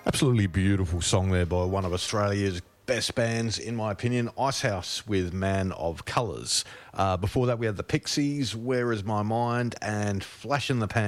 Absolutely beautiful song there by one of Australia's best bands, in my opinion, Icehouse with Man of Colours. Before that, we had the Pixies, Where Is My Mind, and Flash in the Pan.